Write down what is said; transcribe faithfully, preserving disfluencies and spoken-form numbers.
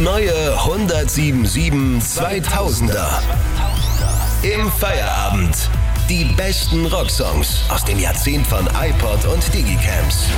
neue hundertsieben Komma sieben zweitausender. Im Feierabend. Die besten Rocksongs aus dem Jahrzehnt von iPod und Digicams.